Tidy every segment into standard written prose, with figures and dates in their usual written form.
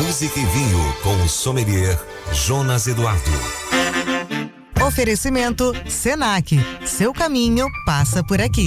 Música e Vinho com o sommelier Jonas Eduardo. Oferecimento Senac. Seu caminho passa por aqui.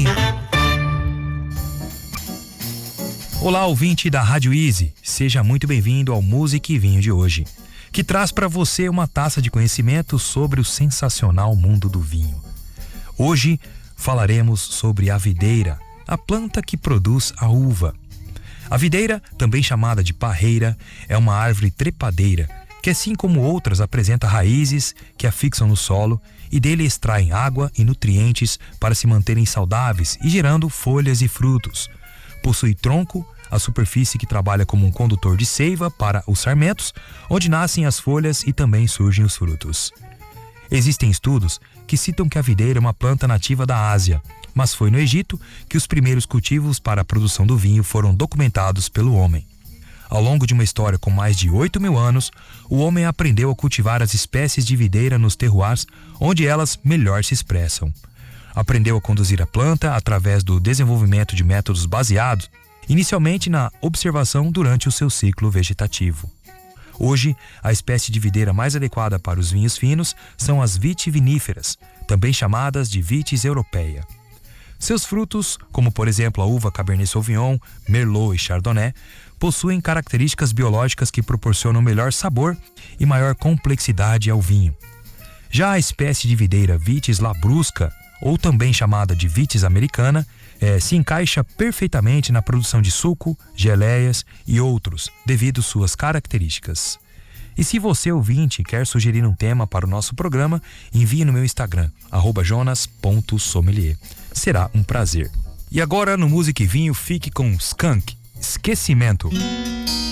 Olá, ouvinte da Rádio Easy. Seja muito bem-vindo ao Música e Vinho de hoje, que traz para você uma taça de conhecimento sobre o sensacional mundo do vinho. Hoje falaremos sobre a videira, a planta que produz a uva. A videira, também chamada de parreira, é uma árvore trepadeira que, assim como outras, apresenta raízes que a fixam no solo e dele extraem água e nutrientes para se manterem saudáveis e gerando folhas e frutos. Possui tronco, a superfície que trabalha como um condutor de seiva para os sarmentos, onde nascem as folhas e também surgem os frutos. Existem estudos que citam que a videira é uma planta nativa da Ásia, mas foi no Egito que os primeiros cultivos para a produção do vinho foram documentados pelo homem. Ao longo de uma história com mais de 8.000 anos, o homem aprendeu a cultivar as espécies de videira nos terroirs onde elas melhor se expressam. Aprendeu a conduzir a planta através do desenvolvimento de métodos baseados inicialmente na observação durante o seu ciclo vegetativo. Hoje, a espécie de videira mais adequada para os vinhos finos são as vitiviníferas, também chamadas de vitis europaea. Seus frutos, como por exemplo a uva Cabernet Sauvignon, Merlot e Chardonnay, possuem características biológicas que proporcionam melhor sabor e maior complexidade ao vinho. Já a espécie de videira Vitis labrusca, ou também chamada de Vitis americana, se encaixa perfeitamente na produção de suco, geleias e outros, devido suas características. E se você, ouvinte, quer sugerir um tema para o nosso programa, envie no meu Instagram, @jonas.sommelier. Será um prazer. E agora, no Música e Vinho, fique com Skank, Esquecimento.